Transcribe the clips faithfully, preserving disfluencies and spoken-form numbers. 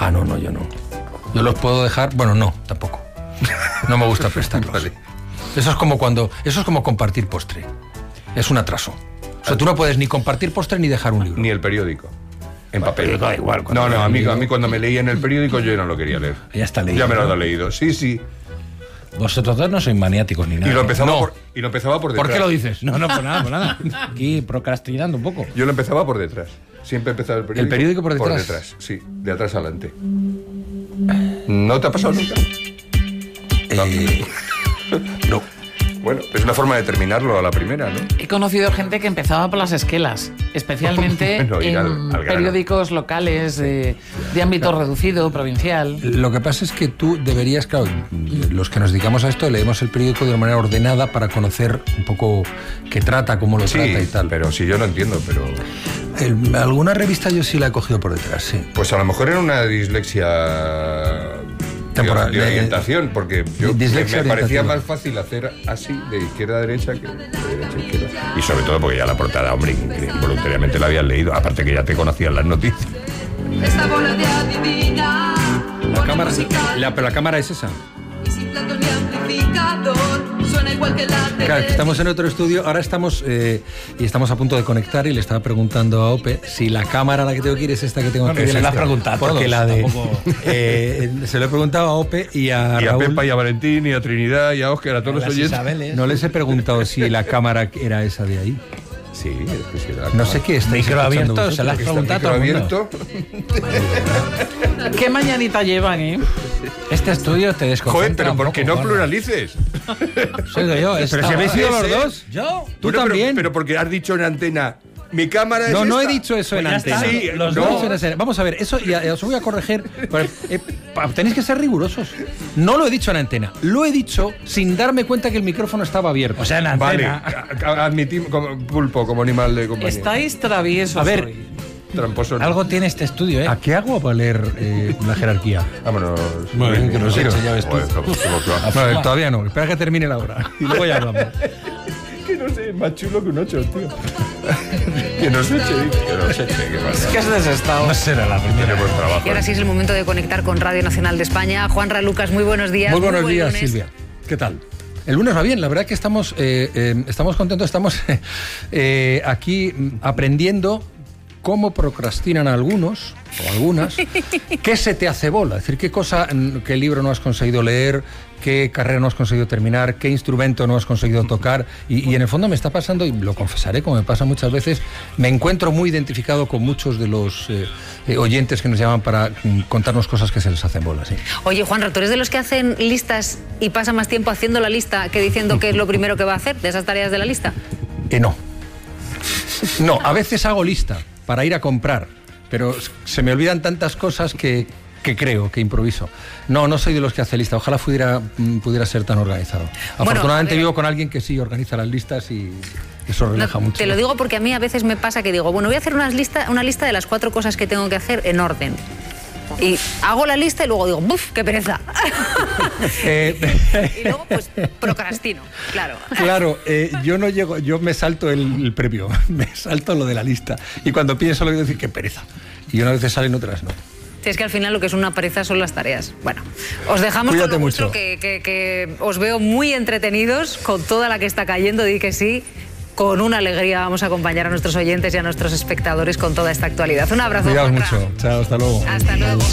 Ah, no, no, yo no. Yo los puedo dejar... Bueno, no, tampoco. No me gusta prestarlos. Vale. Eso es como cuando... Eso es como compartir postre. Es un atraso. O sea, tú no puedes ni compartir postre ni dejar un libro. Ni el periódico. En bueno, papel. Da igual. No, no, a mí, a mí cuando me leía en el periódico yo no lo quería leer. Ya está leído. Ya me lo ¿no? he leído, sí, sí. Vosotros dos no sois maniáticos ni nada. Y lo empezaba, no. por, y lo empezaba por detrás. ¿Por qué lo dices? No, no, por nada, por nada. Aquí procrastinando un poco. Yo lo empezaba por detrás. Siempre empezaba el periódico. ¿El periódico por detrás? Por detrás, sí. De atrás adelante. ¿No te ha pasado nunca? Eh, no. Bueno, es una forma de terminarlo a la primera, ¿no? He conocido gente que empezaba por las esquelas, especialmente Bueno, ir en al- al grano. periódicos locales de, de ámbito reducido, provincial. Lo que pasa es que tú deberías, claro, los que nos dedicamos a esto leemos el periódico de una manera ordenada para conocer un poco qué trata, cómo lo Sí, trata y tal. pero sí, yo lo entiendo, pero... El- alguna revista yo sí la he cogido por detrás, sí. Pues a lo mejor era una dislexia... Temporal, de, de de- orientación, porque yo, me, dislexia me parecía orientativa. más fácil hacer así, de izquierda a derecha, que de derecha a izquierda. Y sobre todo porque ya la portada, hombre, voluntariamente la habías leído, aparte que ya te conocían las noticias. Esta bola de adivina. La cámara, la, pero la cámara es esa. Y sin plato ni amplificador. Suena igual que la de... Claro, que estamos en otro estudio, ahora estamos eh, y estamos a punto de conectar y le estaba preguntando a Ope si la cámara a la que tengo que ir es esta que tengo Bueno, aquí. se delante. la has preguntado a Porque todos, la de... tampoco- eh, se lo he preguntado a Ope y a Y a Raúl. Pepa y a Valentín y a Trinidad y a Óscar, a todos los Las oyentes. Isabeles. No les he preguntado si la cámara era esa de ahí. Sí, es que sí, era No sé qué estáis Micro escuchando abierto, se la has vosotros. Está el preguntado a micro todo el mundo. abierto. ¿Qué mañanita llevan, eh? Este estudio te desconcentra Joder, pero un ¿por poco, qué no Juanra. pluralices? Soy yo. Pero si habéis sido los dos. ¿Yo? Tú Bueno, pero- también. Pero, porque has dicho en antena, mi cámara es No, no he esta. dicho eso en Pues ya antena. está, Sí, los no. dos. Eso en escena. Vamos a ver, eso ya, ya os voy a corregir. Pero, eh, pa- tenéis que ser rigurosos. No lo he dicho en antena. Lo he dicho sin darme cuenta que el micrófono estaba abierto. O sea, en Vale, antena. a- a- admitimos como pulpo, como animal de compañía. Estáis traviesos A ver, hoy. Tramposo. no. Algo tiene este estudio, ¿eh? ¿A qué hago para leer eh, la jerarquía? Vámonos. Muy bien, que nos Tiro. eche, ya ves tú. Joder, estamos- estamos claros. No, todavía no. Espera que termine la hora. Y luego ya hablamos. Que no sé, es más chulo que un ocho, tío. Que nos eche, que nos eche, que pasa. ¿Qué has desestado? No será la primera. Tenemos trabajo. Y ahora sí es el momento de conectar con Radio Nacional de España. Juanra Lucas, muy buenos días. Muy buenos buen días, lunes. Silvia. ¿Qué tal? El lunes va bien, la verdad que estamos, eh, eh, estamos contentos, estamos eh, aquí mm, aprendiendo cómo procrastinan algunos o algunas, qué se te hace bola, es decir, qué cosa, mm, qué libro no has conseguido leer, qué carrera no has conseguido terminar, qué instrumento no has conseguido tocar, y, y en el fondo me está pasando, y lo confesaré como me pasa muchas veces, me encuentro muy identificado con muchos de los eh, eh, oyentes que nos llaman para mm, contarnos cosas que se les hacen bolas. ¿Sí? Oye, Juanra, ¿tú eres de los que hacen listas y pasa más tiempo haciendo la lista que diciendo qué es lo primero que va a hacer de esas tareas de la lista? Eh, no. No, a veces hago lista para ir a comprar, pero se me olvidan tantas cosas que, que creo, que improviso. No, no soy de los que hace lista. Ojalá pudiera, mm, pudiera ser tan organizado. Bueno, Afortunadamente a ver. vivo con alguien que sí organiza las listas y eso relaja No, mucho. te lo digo porque a mí a veces me pasa que digo, bueno, voy a hacer una lista, una lista de las cuatro cosas que tengo que hacer en orden. Y hago la lista y luego digo, ¡buf! ¡Qué pereza! Eh, Y luego, pues, procrastino, claro. Claro, eh, yo no llego, yo me salto el, el previo, me salto lo de la lista. Y cuando pienso lo que decir, qué pereza. Y una vez salen, otras no. Si es que al final lo que es una pereza son las tareas. Bueno, os dejamos Cuídate con lo vuestro, mucho. que, que, que os veo muy entretenidos con toda la que está cayendo, di que sí. Con una alegría vamos a acompañar a nuestros oyentes y a nuestros espectadores con toda esta actualidad. Un abrazo. Cuidaos Juanra. mucho. Chao, hasta luego. Hasta luego.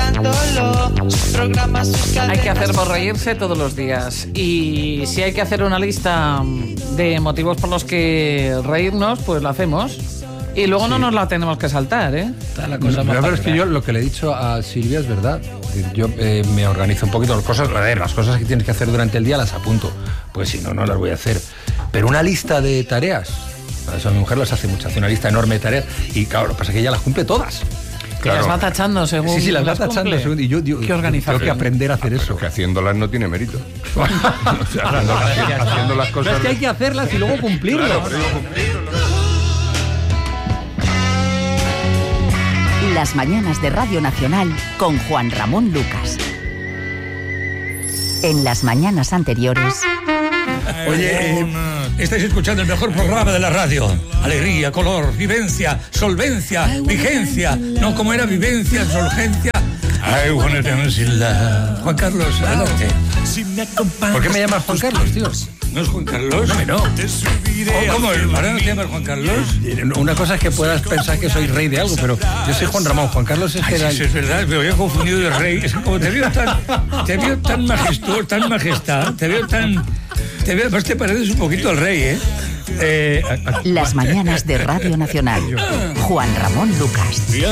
Hay que hacer por reírse todos los días. Y si hay que hacer una lista de motivos por los que reírnos, pues lo hacemos. Y luego no nos la tenemos que saltar, ¿eh? Está la cosa No, más pero es que fácil. yo lo que le he dicho a Silvia es verdad. Es decir, yo eh, me organizo un poquito las cosas, a ver, las cosas que tienes que hacer durante el día las apunto, pues si no, no las voy a hacer. Pero una lista de tareas, a eso mi mujer las hace mucho, hace una lista enorme de tareas y claro, lo que pasa es que ella las cumple todas. Que las va tachando según Sí, sí, las va las tachando cumple. según, y yo, yo Qué tengo organización. que aprender a hacer Pero eso. que haciéndolas no tiene mérito. O sea, haciendo, haciendo las No, cosas... es que hay que hacerlas y luego cumplirlas. Claro, pero digo, cumplirlo, ¿no? Las mañanas de Radio Nacional con Juan Ramón Lucas. En las mañanas anteriores. Oye, eh, estáis escuchando el mejor programa de la radio. Alegría, color, vivencia, solvencia, vigencia. No, como era vivencia, solvencia. I wanna dance in love. Juan Carlos, adelante. ¿Por qué me llamas Juan Carlos, tío? ¿No es Juan Carlos? No, no. ¿O ¿Cómo? ¿Ahora no te llamas Juan Carlos? Una cosa es que puedas pensar que soy rey de algo, pero yo soy Juan Ramón. Juan Carlos es Ay, que era... sí, es verdad, me había confundido de rey. Es que como te veo tan, te veo tan majestuoso, tan majestad, te veo tan... Te veo, además te pareces un poquito al rey, ¿eh? eh Las mañanas de Radio Nacional. Juan Ramón Lucas.